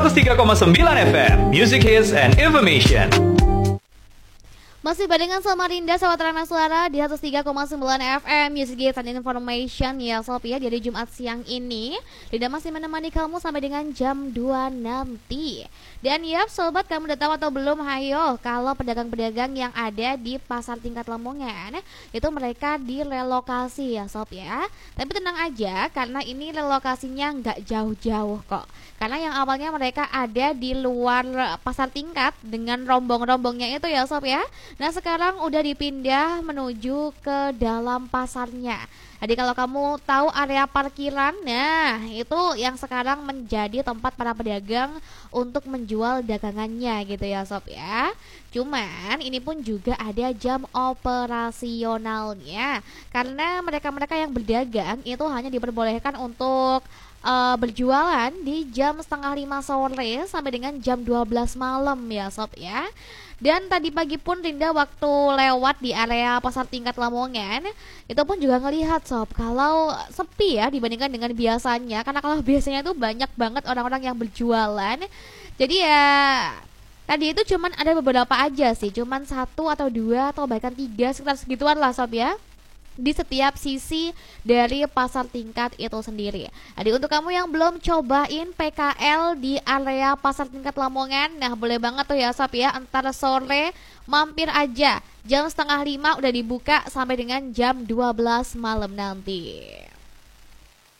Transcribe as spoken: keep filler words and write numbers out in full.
seratus tiga koma sembilan F M, Music Hits and Information. Masih barengan sama Rinda, sahabat Rana Suara di seratus tiga koma sembilan F M Music Hits and Information ya Sob ya. Dari Jumat siang ini Rinda masih menemani kamu sampai dengan jam dua nanti. Dan ya sobat, kamu udah tahu atau belum? Hayo, kalau pedagang-pedagang yang ada di Pasar Tingkat Lamongan itu mereka direlokasi ya Sob ya. Tapi tenang aja, karena ini relokasinya nggak jauh-jauh kok. Karena yang awalnya mereka ada di luar Pasar Tingkat dengan rombong-rombongnya itu ya Sob ya. Nah sekarang udah dipindah menuju ke dalam pasarnya. Jadi kalau kamu tahu area parkiran, nah itu yang sekarang menjadi tempat para pedagang untuk menjual dagangannya gitu ya Sob ya. Cuman ini pun juga ada jam operasionalnya. Karena mereka-mereka yang berdagang itu hanya diperbolehkan untuk uh, berjualan di jam setengah lima sore sampai dengan jam dua belas malam ya Sob ya. Dan tadi pagi pun Rinda waktu lewat di area Pasar Tingkat Lamongan itu pun juga ngelihat Sob, kalau sepi ya dibandingkan dengan biasanya. Karena kalau biasanya tuh banyak banget orang-orang yang berjualan. Jadi ya tadi itu cuman ada beberapa aja sih, cuman satu atau dua atau bahkan tiga, sekitar segituan lah Sob ya, di setiap sisi dari Pasar Tingkat itu sendiri. Jadi untuk kamu yang belum cobain P K L di area Pasar Tingkat Lamongan, nah boleh banget tuh ya Sob ya, antara sore mampir aja, jam setengah lima udah dibuka sampai dengan jam dua belas malam nanti.